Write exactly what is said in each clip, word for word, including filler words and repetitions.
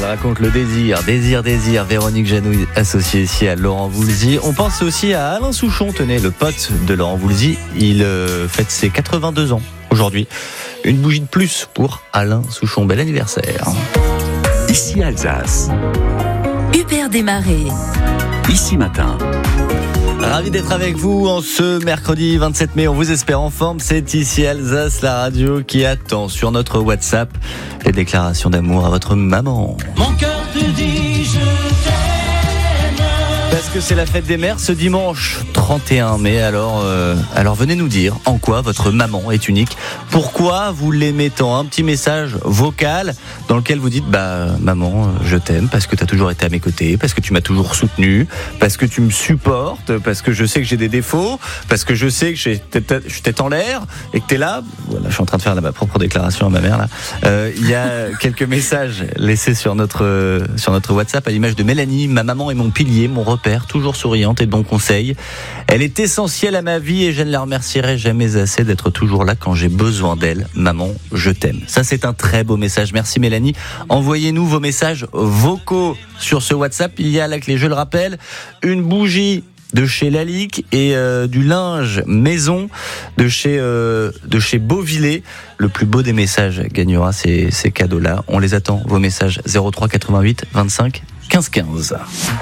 Elle raconte le désir, désir, désir. Véronique Janouille, associée ici à Laurent Voulzy. On pense aussi à Alain Souchon, tenez, le pote de Laurent Voulzy. Il euh, fête ses quatre-vingt-deux ans aujourd'hui. Une bougie de plus pour Alain Souchon. Bel anniversaire. Ici Alsace. Hubert Desmarais. Ici Matin. Ravi d'être avec vous en ce mercredi vingt-sept mai. On vous espère en forme. C'est Ici Alsace, la radio qui attend sur notre WhatsApp les déclarations d'amour à votre maman. Mon cœur te dit je t'aime. Parce que c'est la fête des mères ce dimanche trente et un mai. Alors, euh, alors venez nous dire en quoi votre maman est unique. Pourquoi vous l'aimez tant. Un petit message vocal dans lequel vous dites bah maman, je t'aime parce que tu as toujours été à mes côtés, parce que tu m'as toujours soutenu, parce que tu me supportes, parce que je sais que j'ai des défauts, parce que je sais que j'ai je tête en l'air et que tu es là. Voilà, je suis en train de faire là, ma propre déclaration à ma mère là. Euh, il y a quelques messages laissés sur notre sur notre WhatsApp à l'image de Mélanie. Ma maman est mon pilier, mon repère, toujours souriante et de bons conseils. Elle est essentielle à ma vie et je ne la remercierai jamais assez d'être toujours là quand j'ai besoin d'elle. Maman, je t'aime. Ça, c'est un très beau message. Merci Mélanie. Envoyez-nous vos messages vocaux sur ce WhatsApp. Il y a la clé, je le rappelle, une bougie de chez Lalique et euh, du linge maison de chez euh, de chez Beauvillet. Le plus beau des messages gagnera ces, ces cadeaux-là. On les attend, vos messages zéro trois quatre-vingt-huit vingt-cinq quinze quinze.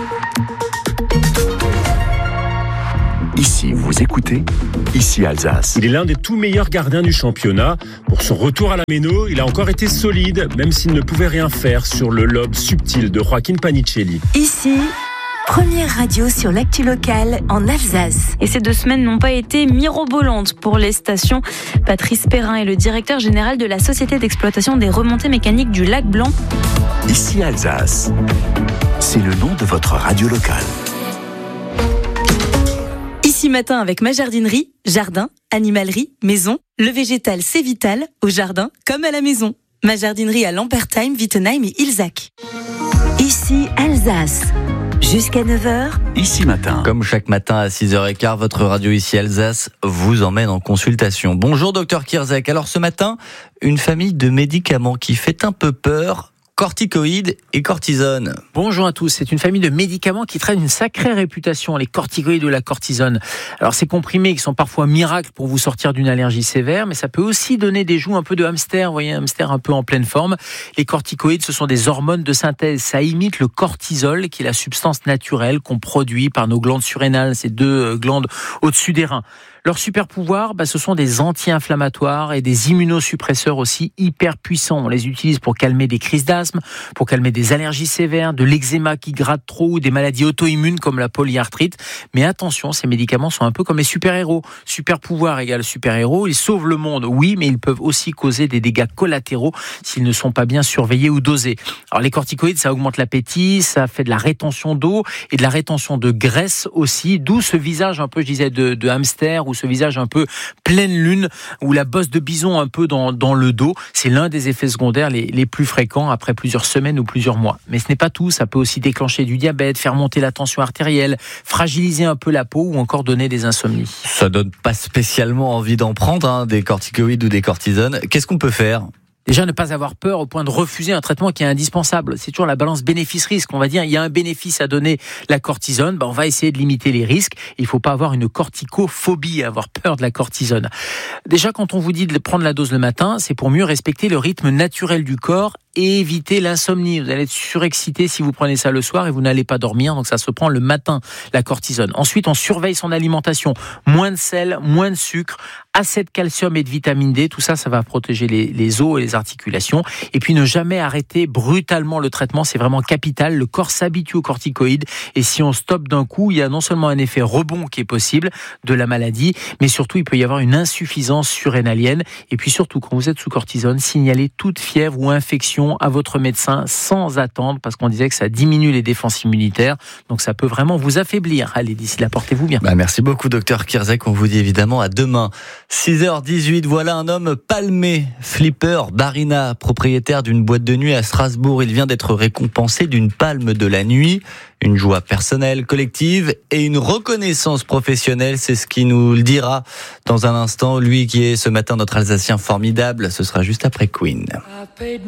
Ici, vous écoutez Ici Alsace. Il est l'un des tout meilleurs gardiens du championnat. Pour son retour à la Méno, il a encore été solide, même s'il ne pouvait rien faire sur le lobe subtil de Joaquin Panicelli. Ici, première radio sur l'actu locale en Alsace. Et ces deux semaines n'ont pas été mirobolantes pour les stations. Patrice Perrin est le directeur général de la Société d'exploitation des remontées mécaniques du Lac Blanc. Ici Alsace. C'est le nom de votre radio locale. Ici Matin avec ma jardinerie, jardin, animalerie, maison. Le végétal, c'est vital, au jardin comme à la maison. Ma jardinerie à Lambertheim, Wittenheim et Ilzac. Ici Alsace. Jusqu'à neuf heures. Ici Matin. Comme chaque matin à six heures quinze, votre radio Ici Alsace vous emmène en consultation. Bonjour docteur Kirzek. Alors ce matin, une famille de médicaments qui fait un peu peur. Corticoïdes et cortisone. Bonjour à tous, c'est une famille de médicaments qui traînent une sacrée réputation, les corticoïdes ou la cortisone. Alors ces comprimés qui sont parfois miracles pour vous sortir d'une allergie sévère, mais ça peut aussi donner des joues un peu de hamster, vous voyez, un hamster un peu en pleine forme. Les corticoïdes, ce sont des hormones de synthèse, ça imite le cortisol qui est la substance naturelle qu'on produit par nos glandes surrénales, ces deux glandes au-dessus des reins. Leur super pouvoir, bah, ce sont des anti-inflammatoires et des immunosuppresseurs aussi hyper puissants. On les utilise pour calmer des crises d'asthme, pour calmer des allergies sévères, de l'eczéma qui gratte trop ou des maladies auto-immunes comme la polyarthrite. Mais attention, ces médicaments sont un peu comme les super-héros. Super pouvoir égale super-héros. Ils sauvent le monde, oui, mais ils peuvent aussi causer des dégâts collatéraux s'ils ne sont pas bien surveillés ou dosés. Alors les corticoïdes, ça augmente l'appétit, ça fait de la rétention d'eau et de la rétention de graisse aussi, d'où ce visage un peu, je disais, de, de hamster ou ce visage un peu pleine lune ou la bosse de bison un peu dans, dans le dos. C'est l'un des effets secondaires les, les plus fréquents après plusieurs semaines ou plusieurs mois. Mais ce n'est pas tout, ça peut aussi déclencher du diabète, faire monter la tension artérielle, fragiliser un peu la peau ou encore donner des insomnies. Ça donne pas spécialement envie d'en prendre, hein, des corticoïdes ou des cortisones. Qu'est-ce qu'on peut faire ? Déjà, ne pas avoir peur au point de refuser un traitement qui est indispensable. C'est toujours la balance bénéfice-risque. On va dire, il y a un bénéfice à donner la cortisone, ben on va essayer de limiter les risques. Il ne faut pas avoir une corticophobie, avoir peur de la cortisone. Déjà, quand on vous dit de prendre la dose le matin, c'est pour mieux respecter le rythme naturel du corps et éviter l'insomnie. Vous allez être surexcité si vous prenez ça le soir et vous n'allez pas dormir, donc ça se prend le matin, la cortisone. Ensuite, on surveille son alimentation. Moins de sel, moins de sucre, assez de calcium et de vitamine D, tout ça, ça va protéger les, les os et les articulations. Et puis, ne jamais arrêter brutalement le traitement, c'est vraiment capital. Le corps s'habitue aux corticoïdes et si on stoppe d'un coup, il y a non seulement un effet rebond qui est possible de la maladie, mais surtout, il peut y avoir une insuffisance surrénalienne. Et puis surtout, quand vous êtes sous cortisone, signalez toute fièvre ou infection à votre médecin sans attendre, parce qu'on disait que ça diminue les défenses immunitaires, donc ça peut vraiment vous affaiblir. Allez, d'ici là, portez-vous bien. Bah, merci beaucoup, docteur Kirzek. On vous dit évidemment à demain. six heures dix-huit, voilà un homme palmé, flipper, Barina, propriétaire d'une boîte de nuit à Strasbourg. Il vient d'être récompensé d'une palme de la nuit. Une joie personnelle, collective et une reconnaissance professionnelle. C'est ce qui nous le dira dans un instant. Lui qui est ce matin notre Alsacien formidable, ce sera juste après Queen.